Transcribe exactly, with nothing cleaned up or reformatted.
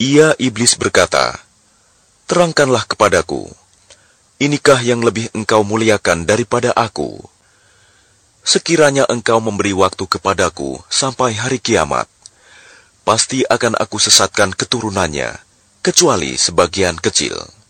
Ia iblis berkata, "Terangkanlah kepadaku, inikah yang lebih engkau muliakan daripada aku? Sekiranya engkau memberi waktu kepadaku sampai hari kiamat, pasti akan aku sesatkan keturunannya, kecuali sebagian kecil."